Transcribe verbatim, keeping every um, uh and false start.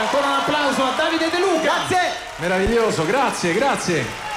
ancora un applauso a Davide De Luca. Grazie. Meraviglioso, grazie, grazie.